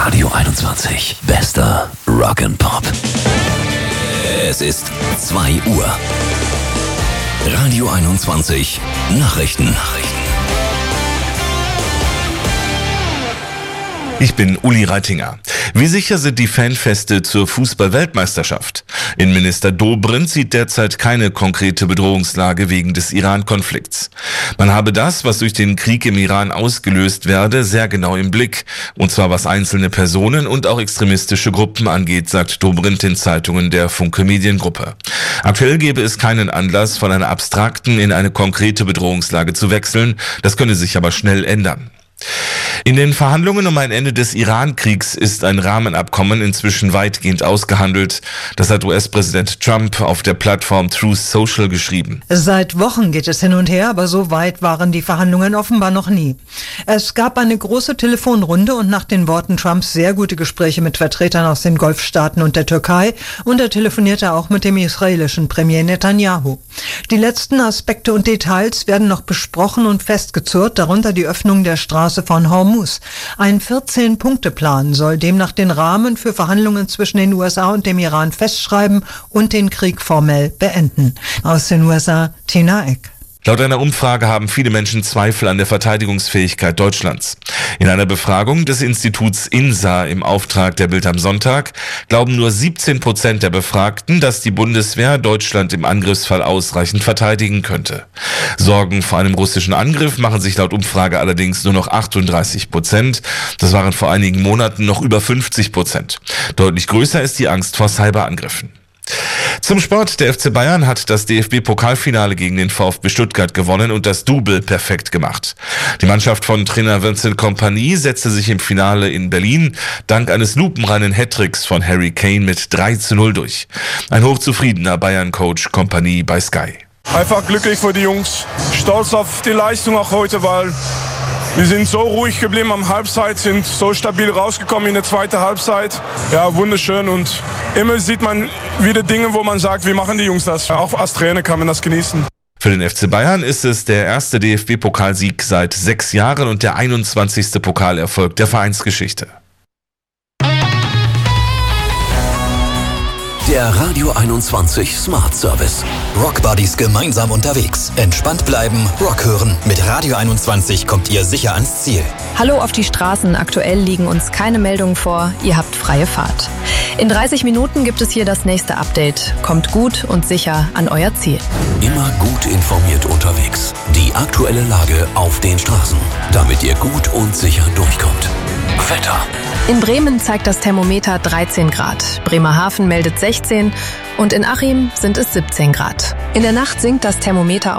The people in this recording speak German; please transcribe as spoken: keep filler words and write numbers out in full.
Radio einundzwanzig. Bester Rock'n'Pop. Es ist zwei Uhr. Radio einundzwanzig. Nachrichten. Nachrichten. Ich bin Uli Reitinger. Wie sicher sind die Fanfeste zur Fußball-Weltmeisterschaft? Innenminister Dobrindt sieht derzeit keine konkrete Bedrohungslage wegen des Iran-Konflikts. Man habe das, was durch den Krieg im Iran ausgelöst werde, sehr genau im Blick. Und zwar was einzelne Personen und auch extremistische Gruppen angeht, sagt Dobrindt den Zeitungen der Funke Mediengruppe. Aktuell gäbe es keinen Anlass, von einer abstrakten in eine konkrete Bedrohungslage zu wechseln. Das könne sich aber schnell ändern. In den Verhandlungen um ein Ende des Iran-Kriegs ist ein Rahmenabkommen inzwischen weitgehend ausgehandelt. Das hat U S-Präsident Trump auf der Plattform Truth Social geschrieben. Seit Wochen geht es hin und her, aber so weit waren die Verhandlungen offenbar noch nie. Es gab eine große Telefonrunde und nach den Worten Trumps sehr gute Gespräche mit Vertretern aus den Golfstaaten und der Türkei, und er telefonierte auch mit dem israelischen Premier Netanyahu. Die letzten Aspekte und Details werden noch besprochen und festgezurrt, darunter die Öffnung der Straße von Hormuz. Ein vierzehn-Punkte-Plan soll demnach den Rahmen für Verhandlungen zwischen den U S A und dem Iran festschreiben und den Krieg formell beenden. Aus den U S A, Tina Eck. Laut einer Umfrage haben viele Menschen Zweifel an der Verteidigungsfähigkeit Deutschlands. In einer Befragung des Instituts INSA im Auftrag der Bild am Sonntag glauben nur siebzehn Prozent der Befragten, dass die Bundeswehr Deutschland im Angriffsfall ausreichend verteidigen könnte. Sorgen vor einem russischen Angriff machen sich laut Umfrage allerdings nur noch achtunddreißig Prozent. Das waren vor einigen Monaten noch über fünfzig Prozent. Deutlich größer ist die Angst vor Cyberangriffen. Zum Sport. Der F C Bayern hat das D F B-Pokalfinale gegen den VfB Stuttgart gewonnen und das Double perfekt gemacht. Die Mannschaft von Trainer Vincent Kompany setzte sich im Finale in Berlin dank eines lupenreinen Hattricks von Harry Kane mit drei zu null durch. Ein hochzufriedener Bayern-Coach Kompany bei Sky. Einfach glücklich für die Jungs, stolz auf die Leistung auch heute, weil wir sind so ruhig geblieben am Halbzeit, sind so stabil rausgekommen in der zweiten Halbzeit. Ja, wunderschön, und immer sieht man wieder Dinge, wo man sagt, wie machen die Jungs das? Auch als Trainer kann man das genießen. Für den F C Bayern ist es der erste D F B-Pokalsieg seit sechs Jahren und der einundzwanzigste Pokalerfolg der Vereinsgeschichte. Der Radio einundzwanzig Smart Service. Rock Buddies gemeinsam unterwegs. Entspannt bleiben, Rock hören. Mit Radio einundzwanzig kommt ihr sicher ans Ziel. Hallo auf die Straßen. Aktuell liegen uns keine Meldungen vor. Ihr habt freie Fahrt. In dreißig Minuten gibt es hier das nächste Update. Kommt gut und sicher an euer Ziel. Immer gut informiert unterwegs. Die aktuelle Lage auf den Straßen, damit ihr gut und sicher durchkommt. Wetter. In Bremen zeigt das Thermometer dreizehn Grad. Bremerhaven meldet sechzehn und in Achim sind es siebzehn Grad. In der Nacht sinkt das Thermometer